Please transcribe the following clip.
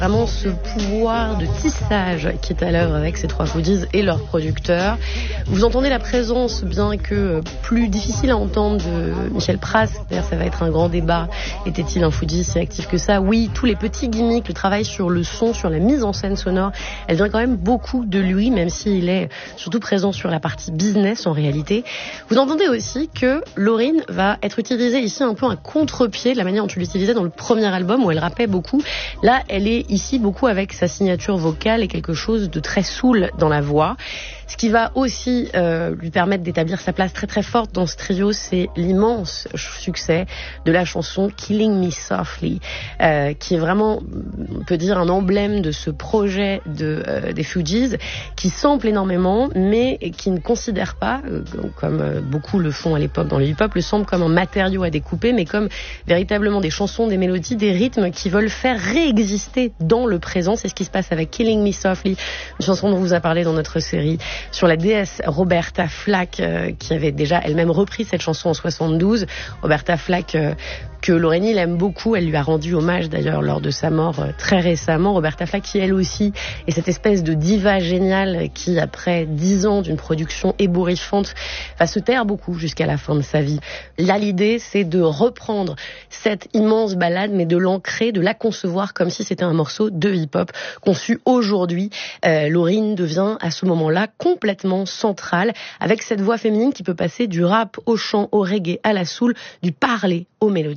Vraiment ce pouvoir de tissage qui est à l'œuvre avec ces trois foodies et leurs producteurs. Vous entendez la présence, bien que plus difficile à entendre, de Michel Prass. D'ailleurs, ça va être un grand débat. Était-il un foodie si actif que ça? Oui, tous les petits gimmicks, le travail sur le son, sur la mise en scène sonore, elle vient quand même beaucoup de lui, même s'il est surtout présent sur la partie business en réalité. Vous entendez aussi que Lauryn va être utilisée ici un peu un contre-pied de la manière dont tu l'utilisais dans le premier album où elle rappait beaucoup. Là, elle est ici beaucoup avec sa signature vocale et quelque chose de très soul dans la voix. Ce qui va aussi lui permettre d'établir sa place très très forte dans ce trio, c'est l'immense succès de la chanson Killing Me Softly, qui est vraiment, on peut dire, un emblème de ce projet des Fugees, qui sample énormément, mais qui ne considère pas, comme beaucoup le font à l'époque dans le hip-hop, le sample comme un matériau à découper, mais comme véritablement des chansons, des mélodies, des rythmes qui veulent faire réexister dans le présent. C'est ce qui se passe avec Killing Me Softly, une chanson dont on vous a parlé dans notre série sur la déesse Roberta Flack, qui avait déjà elle-même repris cette chanson en 72. Roberta Flack, que Lauryn Hill aime beaucoup, elle lui a rendu hommage d'ailleurs lors de sa mort très récemment. Roberta Flack qui elle aussi est cette espèce de diva géniale qui, après 10 ans d'une production ébouriffante, va se taire beaucoup jusqu'à la fin de sa vie. Là, l'idée, c'est de reprendre cette immense ballade, mais de l'ancrer, de la concevoir comme si c'était un morceau de hip-hop conçu aujourd'hui. Lauryn devient à ce moment-là complètement centrale, avec cette voix féminine qui peut passer du rap au chant, au reggae, à la soul, du parler aux mélodies.